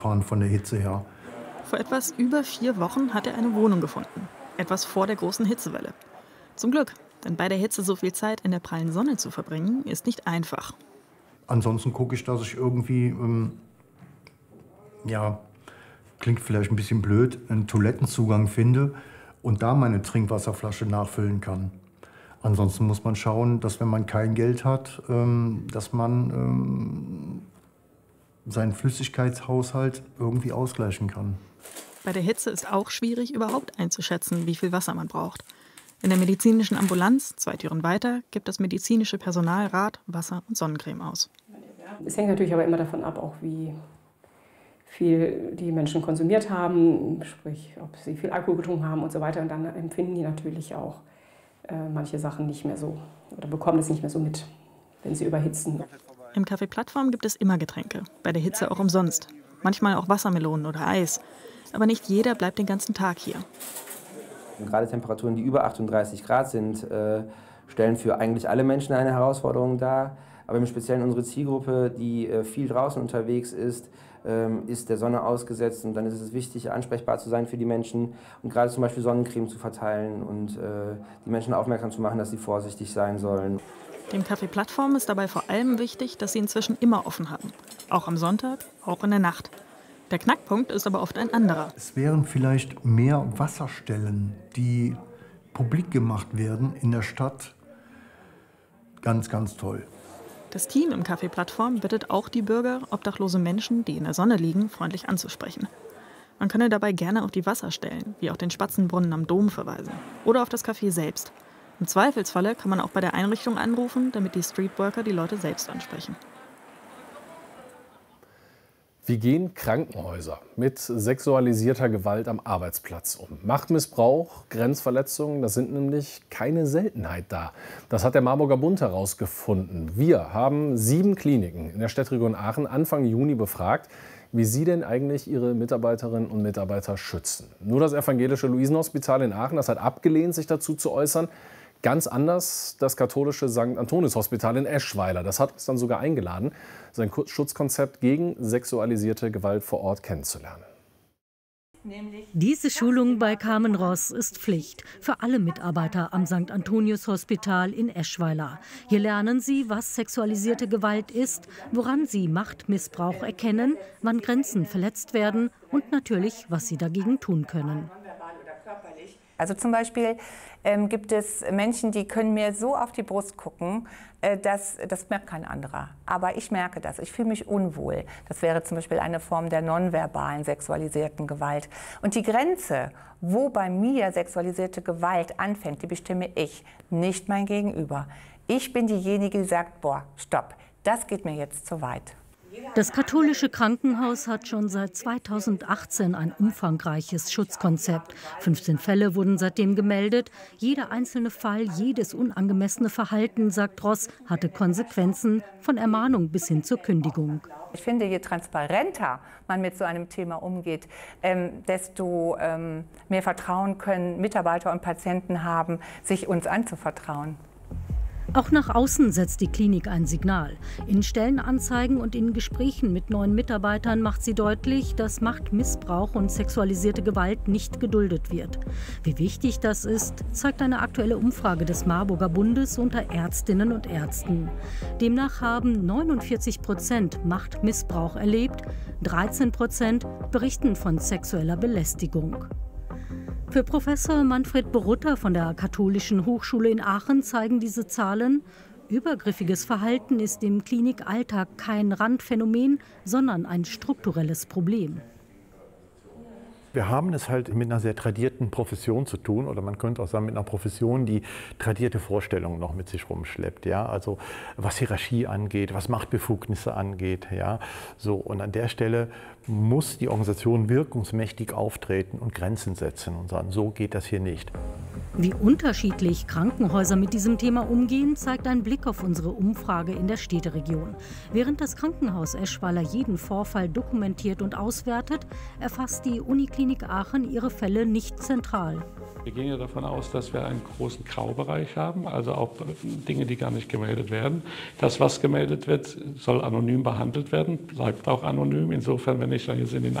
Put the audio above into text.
Von der Hitze her. Vor etwas über 4 Wochen hat er eine Wohnung gefunden. Etwas vor der großen Hitzewelle. Zum Glück, denn bei der Hitze so viel Zeit in der prallen Sonne zu verbringen, ist nicht einfach. Ansonsten gucke ich, dass ich irgendwie, klingt vielleicht ein bisschen blöd, einen Toilettenzugang finde und da meine Trinkwasserflasche nachfüllen kann. Ansonsten muss man schauen, dass wenn man kein Geld hat, dass man seinen Flüssigkeitshaushalt irgendwie ausgleichen kann. Bei der Hitze ist auch schwierig, überhaupt einzuschätzen, wie viel Wasser man braucht. In der medizinischen Ambulanz, 2 Türen weiter, gibt das medizinische Personal Rat, Wasser und Sonnencreme aus. Es hängt natürlich aber immer davon ab, auch wie viel die Menschen konsumiert haben, sprich, ob sie viel Alkohol getrunken haben und so weiter. Und dann empfinden die natürlich auch manche Sachen nicht mehr so oder bekommen es nicht mehr so mit, wenn sie überhitzen. Im Café Plattform gibt es immer Getränke, bei der Hitze auch umsonst. Manchmal auch Wassermelonen oder Eis. Aber nicht jeder bleibt den ganzen Tag hier. Und gerade Temperaturen, die über 38 Grad sind, stellen für eigentlich alle Menschen eine Herausforderung dar. Aber im Speziellen unsere Zielgruppe, die viel draußen unterwegs ist der Sonne ausgesetzt. Und dann ist es wichtig, ansprechbar zu sein für die Menschen und gerade zum Beispiel Sonnencreme zu verteilen und die Menschen aufmerksam zu machen, dass sie vorsichtig sein sollen. Dem Café Plattform ist dabei vor allem wichtig, dass sie inzwischen immer offen haben. Auch am Sonntag, auch in der Nacht. Der Knackpunkt ist aber oft ein anderer. Es wären vielleicht mehr Wasserstellen, die publik gemacht werden in der Stadt. Ganz, ganz toll. Das Team im Café Plattform bittet auch die Bürger, obdachlose Menschen, die in der Sonne liegen, freundlich anzusprechen. Man könne dabei gerne auf die Wasserstellen, wie auch den Spatzenbrunnen am Dom, verweisen. Oder auf das Café selbst. Im Zweifelsfalle kann man auch bei der Einrichtung anrufen, damit die Streetworker die Leute selbst ansprechen. Wie gehen Krankenhäuser mit sexualisierter Gewalt am Arbeitsplatz um? Machtmissbrauch, Grenzverletzungen, das sind nämlich keine Seltenheit da. Das hat der Marburger Bund herausgefunden. Wir haben 7 Kliniken in der Stadtregion Aachen Anfang Juni befragt, wie sie denn eigentlich ihre Mitarbeiterinnen und Mitarbeiter schützen. Nur das evangelische Luisenhospital in Aachen, das hat abgelehnt, sich dazu zu äußern. Ganz anders das katholische St. Antonius Hospital in Eschweiler. Das hat uns dann sogar eingeladen, sein Schutzkonzept gegen sexualisierte Gewalt vor Ort kennenzulernen. Diese Schulung bei Carmen Ross ist Pflicht für alle Mitarbeiter am St. Antonius Hospital in Eschweiler. Hier lernen sie, was sexualisierte Gewalt ist, woran sie Machtmissbrauch erkennen, wann Grenzen verletzt werden und natürlich, was sie dagegen tun können. Also zum Beispiel gibt es Menschen, die können mir so auf die Brust gucken, das merkt kein anderer. Aber ich merke das, ich fühle mich unwohl. Das wäre zum Beispiel eine Form der nonverbalen sexualisierten Gewalt. Und die Grenze, wo bei mir sexualisierte Gewalt anfängt, die bestimme ich, nicht mein Gegenüber. Ich bin diejenige, die sagt, boah, stopp, das geht mir jetzt zu weit. Das katholische Krankenhaus hat schon seit 2018 ein umfangreiches Schutzkonzept. 15 Fälle wurden seitdem gemeldet. Jeder einzelne Fall, jedes unangemessene Verhalten, sagt Ross, hatte Konsequenzen von Ermahnung bis hin zur Kündigung. Ich finde, je transparenter man mit so einem Thema umgeht, desto mehr Vertrauen können Mitarbeiter und Patienten haben, sich uns anzuvertrauen. Auch nach außen setzt die Klinik ein Signal. In Stellenanzeigen und in Gesprächen mit neuen Mitarbeitern macht sie deutlich, dass Machtmissbrauch und sexualisierte Gewalt nicht geduldet wird. Wie wichtig das ist, zeigt eine aktuelle Umfrage des Marburger Bundes unter Ärztinnen und Ärzten. Demnach haben 49% Machtmissbrauch erlebt, 13% berichten von sexueller Belästigung. Für Professor Manfred Borutta von der Katholischen Hochschule in Aachen zeigen diese Zahlen, übergriffiges Verhalten ist im Klinikalltag kein Randphänomen, sondern ein strukturelles Problem. Wir haben es halt mit einer sehr tradierten Profession zu tun, oder man könnte auch sagen mit einer Profession, die tradierte Vorstellungen noch mit sich rumschleppt. Ja? Also was Hierarchie angeht, was Machtbefugnisse angeht. Ja? So, und an der Stelle muss die Organisation wirkungsmächtig auftreten und Grenzen setzen und sagen, so geht das hier nicht. Wie unterschiedlich Krankenhäuser mit diesem Thema umgehen, zeigt ein Blick auf unsere Umfrage in der Städteregion. Während das Krankenhaus Eschweiler jeden Vorfall dokumentiert und auswertet, erfasst die Uniklinik Aachen ihre Fälle nicht zentral. Wir gehen ja davon aus, dass wir einen großen Graubereich haben, also auch Dinge, die gar nicht gemeldet werden. Das, was gemeldet wird, soll anonym behandelt werden, bleibt auch anonym. Insofern, wenn ich da jetzt in den